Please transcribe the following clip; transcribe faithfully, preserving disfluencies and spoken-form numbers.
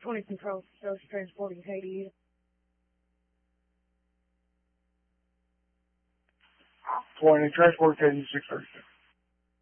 twenty Control, Social Transporting K D. twenty, transport K D six thirty-two.